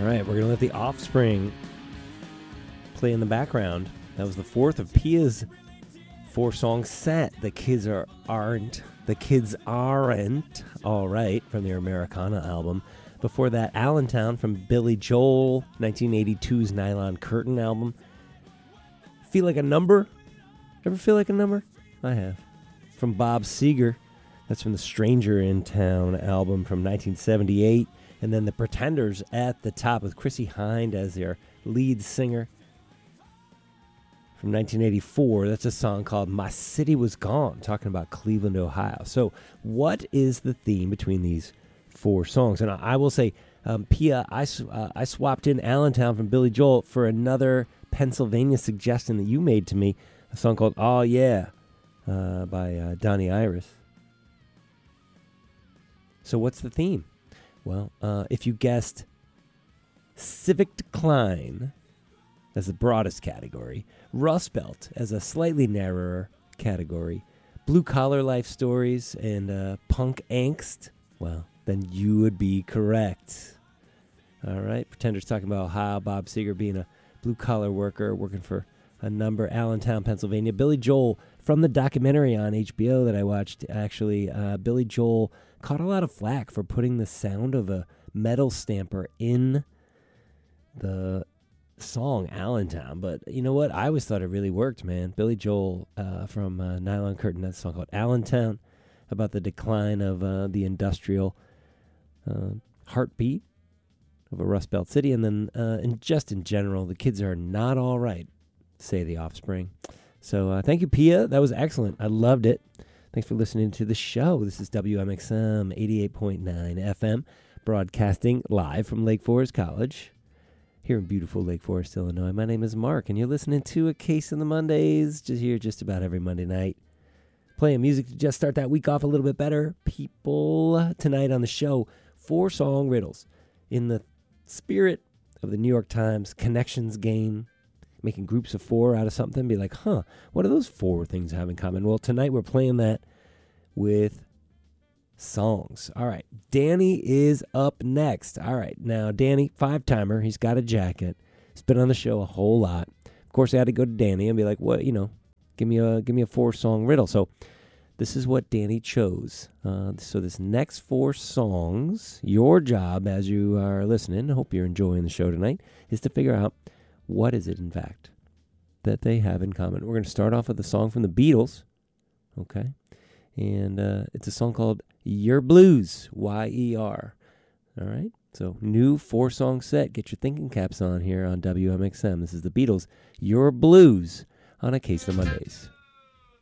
right, we're going to let The Offspring play in the background. That was the fourth of Pia's 4-song set. The Kids Aren't All Right from their Americana album. Before that, Allentown from Billy Joel, 1982's Nylon Curtain album. Feel Like a Number? Ever feel like a number? I have. From Bob Seger. That's from the Stranger in Town album from 1978. And then the Pretenders at the top with Chrissie Hynde as their lead singer. From 1984, that's a song called My City Was Gone, talking about Cleveland, Ohio. So what is the theme between these 4 songs? And I will say, Pia, I swapped in Allentown from Billy Joel for another Pennsylvania suggestion that you made to me, a song called Oh Yeah by Donnie Iris. So what's the theme? Well, if you guessed civic decline as the broadest category, Rust Belt as a slightly narrower category, blue-collar life stories, and punk angst, well, then you would be correct. All right, Pretenders talking about how Bob Seger being a blue-collar worker, working for a number, Allentown, Pennsylvania. Billy Joel, from the documentary on HBO that I watched, actually, Billy Joel caught a lot of flack for putting the sound of a metal stamper in the song Allentown, but you know what? I always thought it really worked, man. Billy Joel from Nylon Curtain, that song called Allentown, about the decline of the industrial heartbeat of a Rust Belt city, and then in general, the kids are not all right, say The Offspring. So thank you, Pia. That was excellent. I loved it. Thanks for listening to the show. This is WMXM 88.9 FM, broadcasting live from Lake Forest College here in beautiful Lake Forest, Illinois. My name is Mark, and you're listening to A Case of the Mondays, just about every Monday night. Playing music to just start that week off a little bit better. People, tonight on the show, 4-song riddles in the spirit of the New York Times connections game, making groups of 4 out of something, be like, what do those 4 things have in common? Well, tonight we're playing that with songs. All right, Danny is up next. All right, now Danny, 5-timer, he's got a jacket. He's been on the show a whole lot. Of course, I had to go to Danny and be like, "What? Give me a 4-song riddle." So this is what Danny chose. So this next 4 songs, your job as you are listening, I hope you're enjoying the show tonight, is to figure out what is it, in fact, that they have in common. We're going to start off with a song from the Beatles, okay? And it's a song called Yer Blues, Y-E-R. All right? So new 4-song set. Get your thinking caps on here on WMXM. This is the Beatles, Yer Blues, on A Case of Mondays.